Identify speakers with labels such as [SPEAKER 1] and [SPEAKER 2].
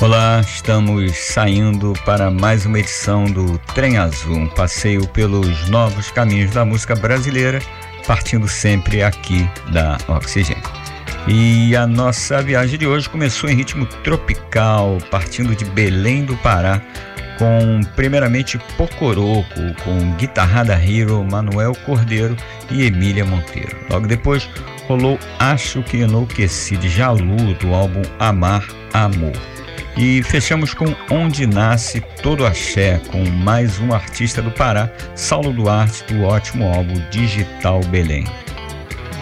[SPEAKER 1] Olá, estamos saindo para mais uma edição do Trem Azul, um passeio pelos novos caminhos da música brasileira, partindo sempre aqui da Oxigênio. E a nossa viagem de hoje começou em ritmo tropical, partindo de Belém do Pará, com primeiramente Pocoroco, com Guitarrada Hero, Manuel Cordeiro e Emília Monteiro. Logo depois rolou Acho que Enlouqueci de Jalu, do álbum Amar, Amor. E fechamos com Onde Nasce Todo Axé, com mais um artista do Pará, Saulo Duarte, do ótimo álbum Digital Belém.